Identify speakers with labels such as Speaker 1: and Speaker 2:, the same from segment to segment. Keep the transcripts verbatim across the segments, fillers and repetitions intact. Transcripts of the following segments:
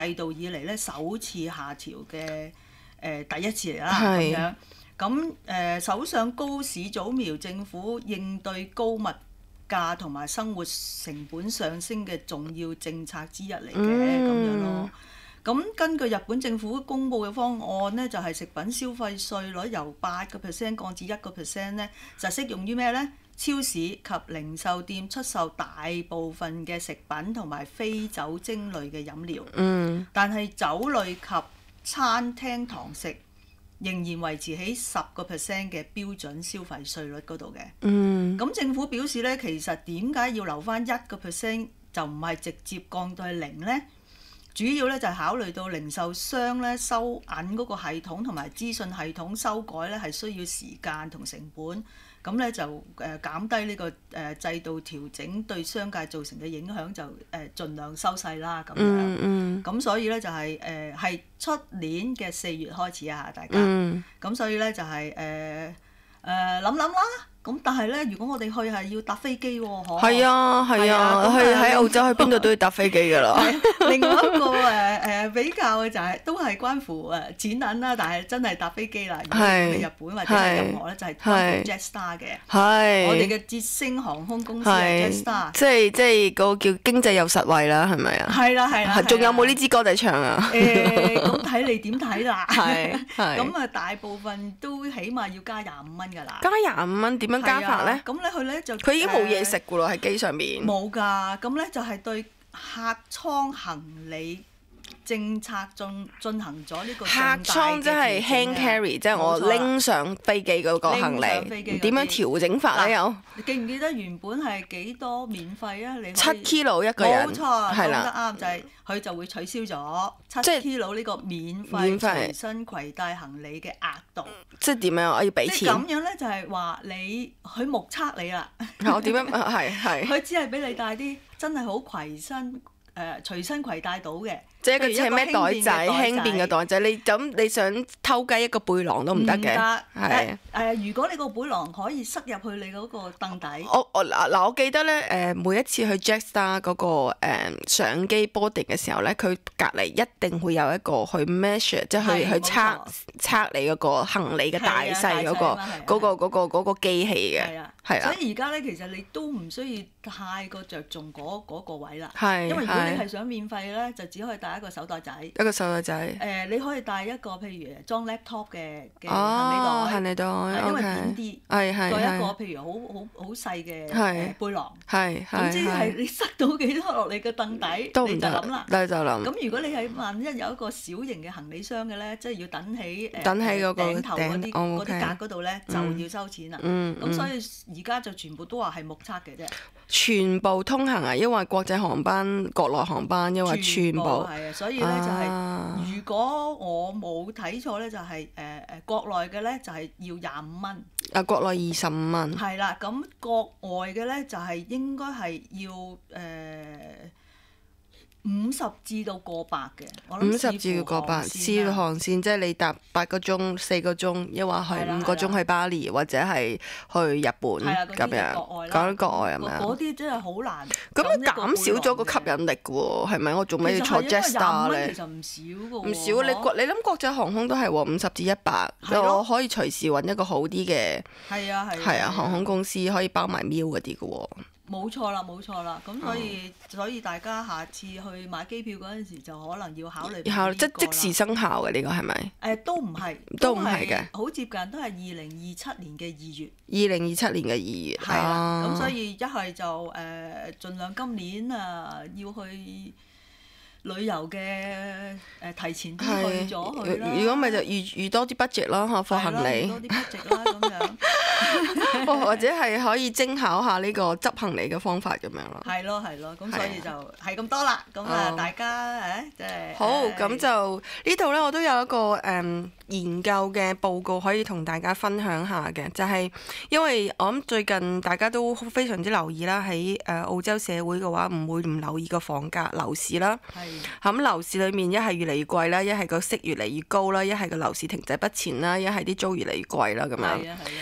Speaker 1: 制度以嚟咧首次下調嘅誒、呃、第一次嚟啦咁樣。咁誒、呃、首相高市早苗政府應對高物價同埋生活成本上升嘅重要政策之一嚟嘅咁樣咯。咁根據日本政府公布嘅方案呢，就係、是、食品消費稅率由八個 percent 降至一個 percent 咧，就適用於咩呢？超市及零售店出售大部分嘅食品同埋非酒精類嘅飲料。嗯。但係酒類及餐廳堂食仍然維持喺十個 percent 嘅標準消費稅率嗰度嘅。嗯。咁政府表示呢，其實點解要留返一個 percent 就唔係直接降到去零呢？主要咧就係考慮到零售商咧收銀嗰個系統同埋資訊系統修改咧係需要時間同成本，咁咧就誒減低呢個誒制度調整對商界造成嘅影響，就誒盡量收細啦咁樣。嗯嗯。咁所以咧就係誒係出年嘅四月開始啊，大家。嗯。咁所以咧就係誒誒諗諗啦。咁但係咧，如果我哋去係要搭飛機喎，嗬？係
Speaker 2: 啊係啊，去喺澳洲去邊度都要搭飛機㗎啦。
Speaker 1: 另外一個誒誒比較嘅就係都係關乎誒錢銀啦，但係真係搭飛機啦。如果去日本或者係任何咧，就係關乎 Jetstar 嘅。係。我哋嘅捷星航空公司係 Jetstar。即
Speaker 2: 係即係個叫經濟有實惠啦，係咪啊？
Speaker 1: 係啦係啦。
Speaker 2: 仲有冇呢支歌仔唱啊？
Speaker 1: 誒，咁睇你點睇啦。
Speaker 2: 係係。
Speaker 1: 咁啊，大部分都起碼要加廿五蚊㗎啦。
Speaker 2: 加廿五蚊點樣加法咧？
Speaker 1: 咁咧佢咧就
Speaker 2: 佢已經冇嘢食㗎咯，喺機上面。
Speaker 1: 冇㗎，咁咧就係對客艙行李政策進進行咗呢個重大嘅調整。
Speaker 2: 客艙即係 hand carry，即係我拎上飛機嗰個行李，點樣調整法咧？又
Speaker 1: 你記唔記得原本係幾多免費啊？你
Speaker 2: 七 kilo 一個人，
Speaker 1: 冇錯，講得啱就係佢就會取消咗七 kilo 呢個免費隨身攜帶行李嘅額度。
Speaker 2: 即係點樣？我要俾錢。
Speaker 1: 即係咁樣咧，就係話你佢目測你啦。
Speaker 2: 我點樣？係係。
Speaker 1: 佢只係俾你帶啲真係好攜身誒隨身攜帶到嘅。
Speaker 2: 即係一個似咩袋仔，輕便嘅袋仔，你咁你想偷雞一個背囊都唔得嘅。
Speaker 1: 係誒，如果你個背囊可以塞入去你嗰個凳底。
Speaker 2: 我我嗱嗱，我記得咧誒，每一次去 Jetstar 嗰個誒上機 boarding 嘅時候咧，佢隔離一定會有一個去 measure，即係去去測測你嗰個行李嘅大細嗰個嗰個嗰個嗰個機器嘅。係啊，係啊。
Speaker 1: 所以而家咧，其實你都唔需要太過着重嗰嗰個位啦。
Speaker 2: 係。
Speaker 1: 因為如果你係想免費咧，就只可以帶一個手袋仔，
Speaker 2: 一個手袋仔。
Speaker 1: 誒、呃，你可以帶一個譬如裝 laptop 嘅嘅行李袋，哦、行李袋，呃、因為扁啲。係係。再一個譬如好好好細嘅背囊。係係。總之係你塞到幾多落你嘅凳底，你就諗啦。
Speaker 2: 你就諗。
Speaker 1: 咁如果你係萬一有一個小型嘅行李箱嘅咧，即係要等起誒、呃、
Speaker 2: 等起嗰個
Speaker 1: 頂頭嗰啲嗰啲格嗰度咧，就
Speaker 2: 嗯、
Speaker 1: 要收錢啦。咁、
Speaker 2: 嗯嗯、
Speaker 1: 所以而家就全部都話係目測嘅啫。
Speaker 2: 全部通行啊！因為國際航班、國內航班，因為全部
Speaker 1: 係啊，所以咧就係、是，如果我冇睇錯咧，就係誒誒國內嘅咧就係要廿五蚊。
Speaker 2: 啊，國內二十五蚊。
Speaker 1: 係啦，咁國外嘅咧就係應該係要誒。呃五十至到過百嘅，
Speaker 2: 五十至到過百，視乎航線，即係你搭八個鐘、四個鐘，抑或係五個鐘去巴黎，或者係去日本咁樣。講緊國外係咪啊？
Speaker 1: 嗰啲真係好難。
Speaker 2: 咁樣減少咗個吸引力嘅喎，係咪？我做咩要坐 Jetstar 咧？
Speaker 1: 其實唔少嘅喎。
Speaker 2: 唔少，你國你諗國際航空都係喎，五十至一百，我可以隨時揾一個好啲嘅。係啊係。係啊，航空公司可以包埋 meal 嗰啲嘅喎。
Speaker 1: 冇錯啦，冇錯啦，咁所以、嗯、所以大家下次去買機票嗰陣時就可能要考慮呢個
Speaker 2: 即即時生效嘅呢、呢個係咪？誒、
Speaker 1: 呃、都唔係，
Speaker 2: 都唔係嘅，
Speaker 1: 好接近都係二零二七年嘅二月。
Speaker 2: 二零二七年嘅二月。
Speaker 1: 係啦，咁、啊、所以一係就誒、呃，盡量今年啊要去旅遊嘅誒、呃、提前啲去咗去啦。
Speaker 2: 如果咪就預預多啲 budget 咯，嚇放行李。
Speaker 1: 多啲 budget 啦，咁樣。
Speaker 2: 或者係可以精考下呢個執行李嘅方法咁樣咯。
Speaker 1: 係咯係咯，咁所以就係咁多啦。咁啊，大家誒即係
Speaker 2: 好咁就呢度咧，我都有一個誒、嗯、研究嘅報告可以同大家分享下嘅，就係、是、因為我諗最近大家都非常之留意啦，喺誒澳洲社會嘅話，唔會唔留意個房價樓市啦。係的。咁樓市裡面一係越嚟越貴啦，一係個息越嚟越高啦，一係個樓市停滯不前啦，一係啲租越嚟越貴啦咁樣。係啊係啊。咁最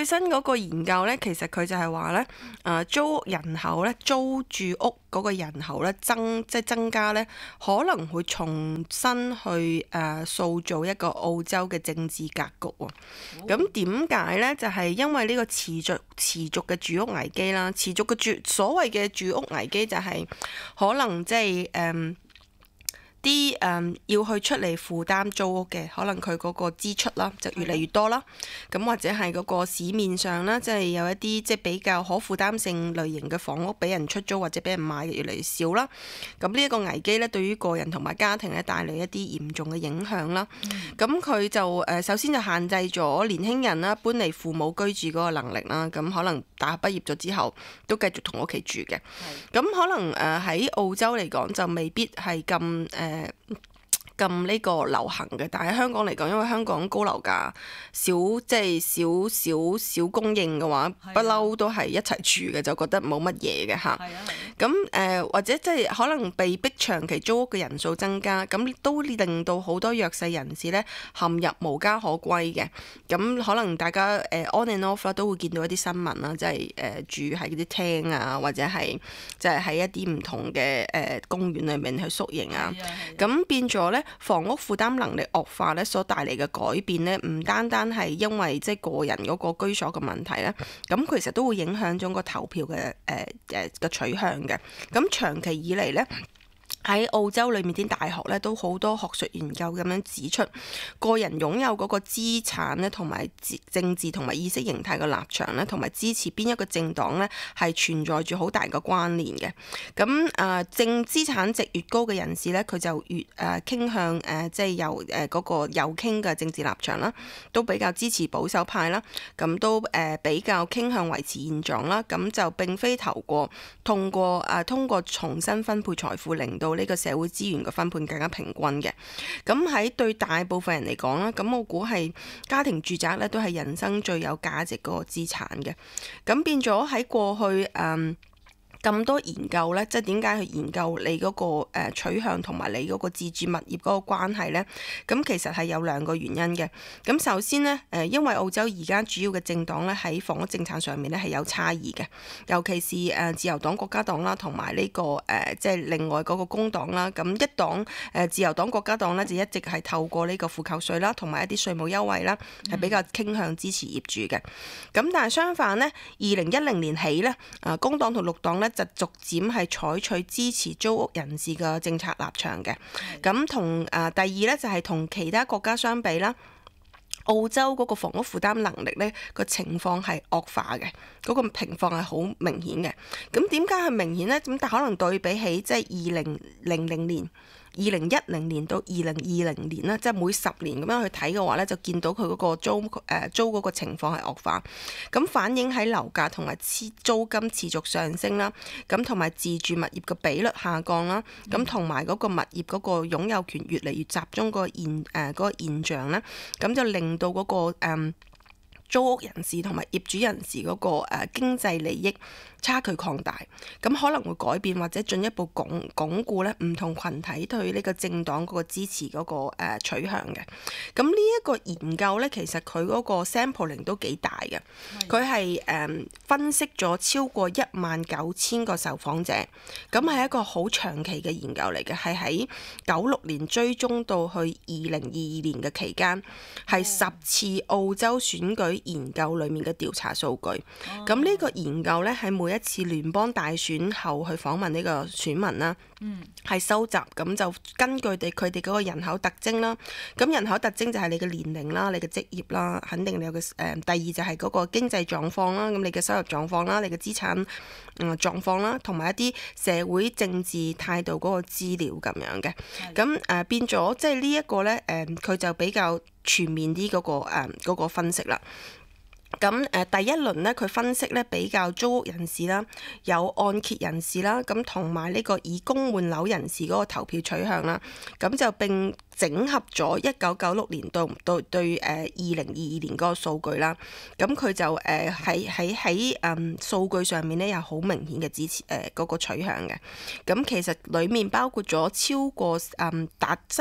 Speaker 2: 新嗰個研究咧，其實佢就係話咧，誒、呃、租屋人口咧，租住屋嗰個人口咧增即係增加咧，可能會重新去誒、呃、塑造一個澳洲嘅政治格局喎。咁點解咧？就係、是、因為呢個持續持續嘅住屋危機啦，持續嘅住所謂嘅住屋危機就係可能即係誒。啲誒、嗯、要去出嚟負擔租屋嘅，可能佢嗰個支出啦就越嚟越多啦。咁或者係嗰個市面上啦，即係有一啲即係比較可負擔性類型嘅房屋俾人出租或者俾人買嘅越嚟越少啦。咁呢一個危機咧，對於個人同埋家庭咧帶嚟一啲嚴重嘅影響啦。咁佢、嗯、就誒首先就限制咗年輕人啦搬離父母居住嗰個能力啦。咁可能大學畢業咗之後都繼續同屋企住嘅。咁是可能誒喺澳洲嚟講就未必係咁誒。誒咁呢個流行嘅，但係香港嚟講，因為香港高樓價少，即係少少少供應嘅話，不嬲都係一齊住嘅，就覺得冇乜嘢嘅嚇。咁誒、呃、或者即係可能被逼長期租屋嘅人數增加，咁都令到好多弱勢人士咧陷入無家可歸嘅。咁可能大家誒、呃、on and off 都會見到一啲新聞啦，即係誒、呃、住喺啲廳啊，或者係即係喺一啲唔同嘅誒、呃、公園裏面去宿營啊。咁變咗咧。房屋負擔能力惡化咧，所帶嚟嘅改變咧，唔單單係因為即係個人嗰個居所嘅問題咧，咁其實都會影響咗個投票嘅誒誒嘅取向嘅。咁長期以嚟咧，喺澳洲裏面啲大學咧都好多學術研究咁樣指出，個人擁有嗰個資產咧，同埋政治同埋意識形態嘅立場咧，同埋支持邊一個政黨咧，係存在住好大嘅關聯嘅。咁啊，淨資產值越高嘅人士咧，佢就越誒傾向誒即係有誒嗰個右傾嘅政治立場啦，都比較支持保守派啦，咁都誒比較傾向維持現狀啦。咁就並非透過通過誒通過重新分配財富，令到呢個社會資源嘅分配更加平均嘅。咁喺對大部分人嚟講啦，咁我估係家庭住宅咧都係人生最有價值嗰個資產嘅。咁變咗喺過去誒。嗯咁多研究咧，即係點解去研究你嗰個誒取向同埋你嗰個自住物業嗰個關係咧？咁其實係有兩個原因嘅。咁首先咧，誒因為澳洲而家主要嘅政黨咧喺房屋政策上面咧係有差異嘅，尤其是誒自由黨、國家黨啦，同埋呢個誒即係另外嗰個工黨啦。咁一黨誒自由黨、國家黨咧就一直係透過呢個負扣稅啦，同埋一啲稅務優惠啦，係比較傾向支持業主嘅。咁但係相反咧，二零一零年起咧，誒工黨同綠黨咧就逐漸係採取支持租屋人士嘅政策立場嘅。咁同誒第二咧就係同其他國家相比啦，澳洲嗰個房屋負擔能力咧個情況係惡化嘅，嗰個情況係好明顯嘅。咁點解係明顯咧？咁但可能對比起即係二零零零年、二零一零年到二零二零年啦，即係每十年咁樣去睇嘅話咧，就見到佢嗰個租誒租嗰個情況係惡化，咁反映喺樓價同埋租金持續上升啦，咁同埋自住物業嘅比率下降啦，咁同埋嗰個物業嗰個擁有權越嚟越集中個現誒嗰個現象咧，咁就令到嗰個誒租屋人士同埋業主人士嗰個誒經濟利益差距擴大，咁可能會改變或者進一步鞏鞏固咧唔同群體對呢個政黨嗰個支持嗰個誒取向嘅。咁呢一個研究咧，其實佢嗰個 sampling 都幾大嘅，佢係誒分析咗超過一萬九千個受訪者，咁係一個好長期嘅研究嚟嘅，係喺九六年追蹤到去二零二二年嘅期間，係十次澳洲選舉研究裡面嘅調查數據。咁呢、oh. 個研究咧喺每一次聯邦大選後去訪問呢個選民啦，係、mm. 收集咁就根據地佢哋嗰個人口特徵啦。咁人口特徵就係你嘅年齡啦、你嘅職業啦，肯定你有嘅誒、呃。第二就係嗰個經濟狀況啦，咁你嘅收入狀況啦、你嘅資產嗯狀況啦，同埋一啲社會政治態度嗰個資料咁樣嘅。咁誒、呃、變咗即係呢一個咧誒，佢、呃、就比較全面啲嗰、那個誒嗰、呃那個分析啦。咁誒第一輪咧，佢分析咧比較租屋人士啦，有按揭人士啦，咁同埋呢個以供換樓人士嗰個投票取向啦，咁就並整合咗一九九六年到對對誒二零二二年嗰個數據啦。咁佢就誒喺喺喺誒數據上面咧有好明顯嘅支持誒嗰個取向嘅。咁其實裡面包括咗超過誒達即係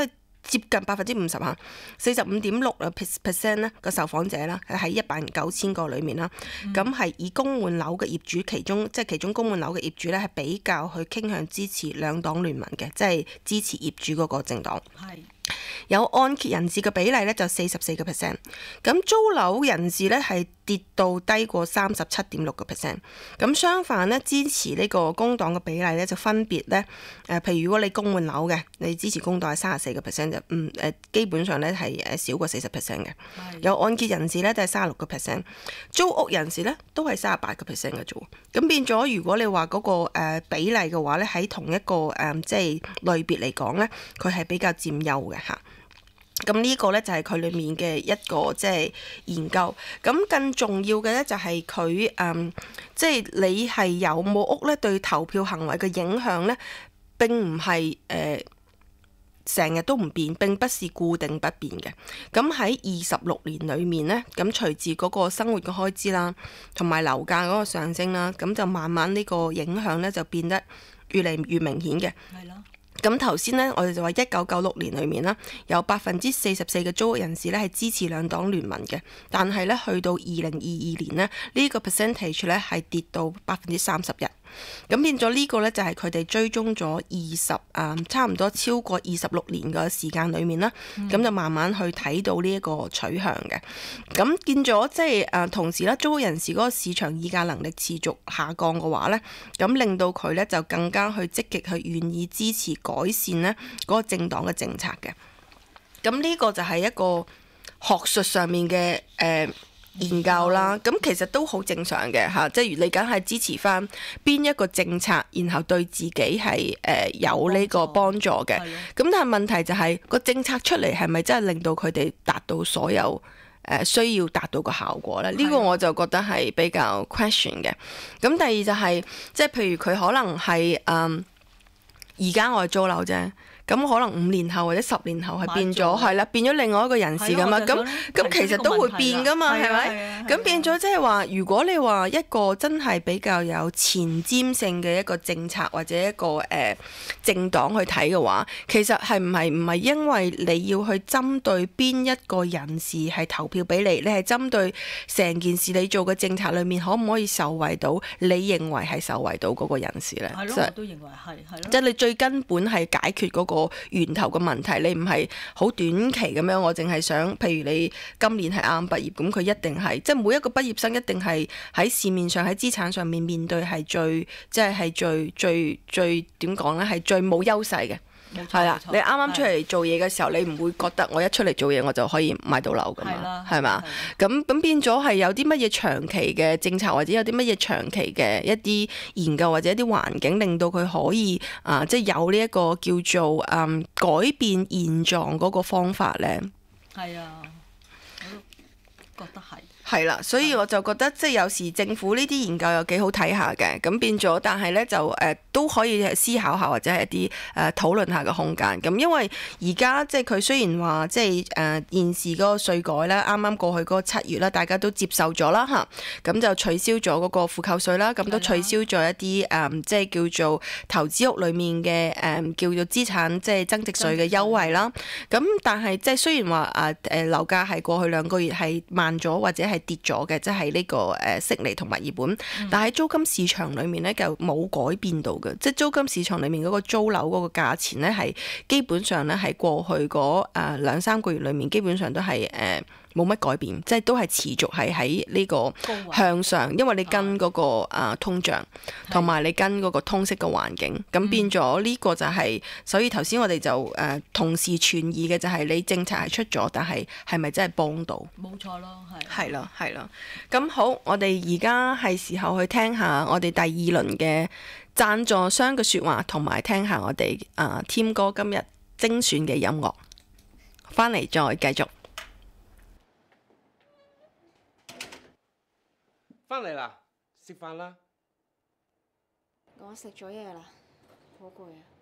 Speaker 2: 接近百分之五十嚇，四十五點六啊 percent 咧個受訪者啦，喺一萬九千個裡面啦，咁係、嗯、以公換樓嘅業主其中，即係其中公換樓嘅業主咧係比較去傾向支持兩黨聯盟嘅，即係支持業主嗰個政黨。係。有按揭人士嘅比例咧就四十四個 percent，咁租樓人士咧係跌到低過三十七點六個 percent，咁相反咧支持呢個工黨嘅比例咧就分別咧誒，譬如如果你公換樓嘅，你支持工黨係三十四個 percent 就嗯誒基本上咧係誒少過四十 percent 嘅，有按揭人士咧都係三十六個 percent，租屋人士咧都係三十八個 percent 嘅啫，咁變咗如果你話嗰個誒比例嘅話咧喺同一個誒即係類別嚟講咧，佢係比較佔優嘅嚇。咁呢個咧就係佢裡面嘅一個即係研究。咁更重要嘅咧就係佢誒，即係你係有冇屋咧對投票行為嘅影響咧，並唔係誒成日都唔變，並不是固定不變嘅。咁喺二十六年裡面咧，咁隨住嗰個生活嘅開支啦，同埋樓價嗰個上升啦，咁就慢慢呢個影響咧就變得越嚟越明顯嘅。係咯。咁頭先咧，我哋就話一九九六年裏面啦，有百分之四十四嘅租屋人士咧係支持兩黨聯盟嘅，但係咧去到二零二二年咧，呢個 percentage 咧係跌到百分之三十一。咁變咗呢個咧就係佢哋追蹤咗二十誒差唔多超過二十六年嘅時間裏面啦，咁、嗯、就慢慢去睇到呢一個取向嘅。咁見咗即係誒同時咧，租屋人士嗰個市場議價能力持續下降嘅話咧，咁令到佢咧就更加去積極去願意支持改善咧嗰個政黨嘅政策嘅。咁呢個就係一個學術上面嘅誒。呃研究啦，咁其實都好正常嘅嚇，即係你梗係支持翻邊一個政策，然後對自己係誒有呢個幫助嘅。咁但係問題就係個政策出嚟係咪真係令到佢哋達到所有誒需要達到個效果咧？呢個我就覺得係比較 question 嘅。咁第二就係即係譬如佢可能係誒而家我係租樓啫。咁可能五年後或者十年後係變咗，係啦，變咗另外一個人士噶嘛。咁咁其實都會變噶嘛，係咪？咁變咗即係話，如果你話一個真係比較有前瞻性嘅一個政策或者一個誒、呃、政黨去睇嘅話，其實係唔係唔係因為你要去針對邊一個人士係投票俾你，你係針對成件事你做嘅政策裡面可唔可以受惠到你認為係受惠到嗰個人士咧？
Speaker 1: 係咯，我都認為係係咯。
Speaker 2: 即係你最根本係解決嗰個個源頭嘅問題，你唔係好短期咁樣，我淨係想，譬如你今年係啱啱畢業，咁佢一定係，即係每一個畢業生一定係喺市面上喺資產上面面對係最，即係係最最最點講咧，係最冇優勢嘅。係啦，你啱啱出嚟做嘢嘅時候，你唔會覺得我一出嚟做嘢我就可以買到樓㗎嘛？係嘛？咁咁變咗係有啲乜嘢長期嘅政策，或者有啲乜嘢長期嘅一啲研究或者一啲環境，令到佢可以啊、呃，即係有呢一個叫做嗯改變現狀嗰個方法咧。
Speaker 1: 係啊，我都覺得係。
Speaker 2: 係啦，所以我就覺得即係有時政府呢啲研究又幾好睇下嘅，咁變咗，但係咧就誒、呃、都可以思考下或者係一啲誒、呃、討論下嘅空間。咁因為而家即係佢雖然話即係誒、呃、現時嗰個稅改咧，啱啱過去嗰個七月啦，大家都接受咗啦嚇，咁就取消咗嗰個負扣稅啦，咁都取消咗一啲誒、呃、即係叫做投資屋裡面嘅誒、呃、叫做資產即係增值稅嘅優惠啦。咁但係即係雖然話啊誒樓價係過去兩個月係慢咗或者係跌咗嘅，即係呢個誒悉尼同埋日本，嗯、但係租金市場裏面咧就冇改變到嘅，即係租金市場裏面嗰個租樓嗰個價錢咧係基本上咧係過去嗰誒兩三個月裏面基本上都係誒冇乜改變，即係都係持續係喺呢個向上，因為你跟嗰個啊通脹，同埋你跟嗰個通識嘅環境，咁的變咗呢個就係、是，所以頭先我哋就誒同時存疑嘅就係你政策係出咗，但係係咪真係幫到？冇
Speaker 1: 錯咯，係。
Speaker 2: 係咯，係咯。咁好，我哋而家係時候去聽下我哋第二輪嘅贊助商嘅説話，同埋聽下我哋啊添哥今日精選嘅音樂，翻嚟再繼續。
Speaker 3: 翻嚟啦，食飯啦。
Speaker 4: 我食咗嘢啦，好攰啊。